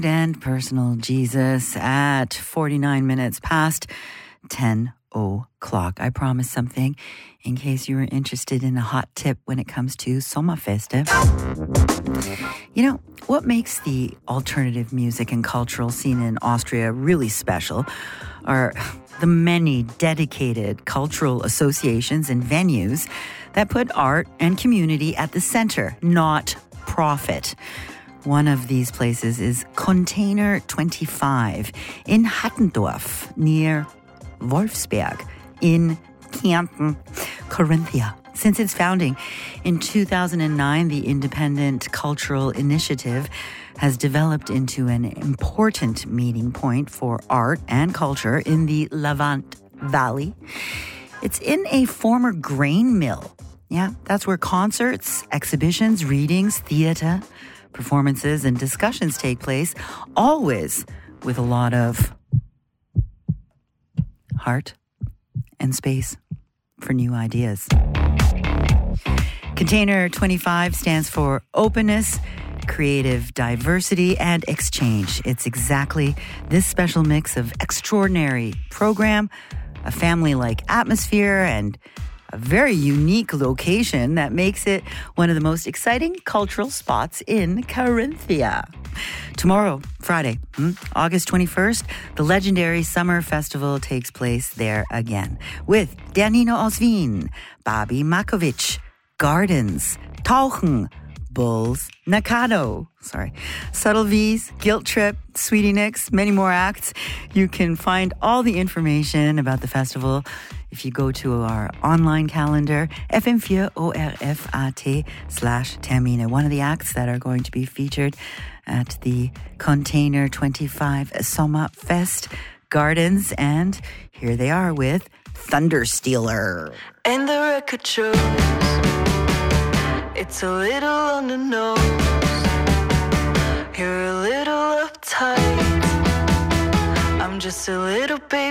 And Personal Jesus at 49 minutes past 10 o'clock. I promised something in case you were interested in a hot tip when it comes to Sommerfeste. You know, what makes the alternative music and cultural scene in Austria really special are the many dedicated cultural associations and venues that put art and community at the center, not profit. One of these places is Container 25 in Hattendorf near Wolfsberg in Kärnten, Carinthia. Since its founding in 2009, the Independent Cultural Initiative has developed into an important meeting point for art and culture in the Levant Valley. It's in a former grain mill. Yeah, that's where concerts, exhibitions, readings, theater, performances, and discussions take place, always with a lot of heart and space for new ideas. Container 25 stands for openness, creative diversity, and exchange. It's exactly this special mix of extraordinary program, a family-like atmosphere, and a very unique location that makes it one of the most exciting cultural spots in Carinthia. Tomorrow, Friday, August 21st, the legendary Summer Festival takes place there again with Der Nino aus Wien, Bobby Makovic, Gardens, Tauchen, Bulls, Nakano, Subtle V's, Guilt Trip, Sweetie Nicks, many more acts. You can find all the information about the festival if you go to our online calendar, fm4orf.at/Termine. One of the acts that are going to be featured at the Container 25 Sommerfest Gardens, and here they are with Thunderstealer. And the record shows it's a little on the nose. You're a little uptight. I'm just a little baby.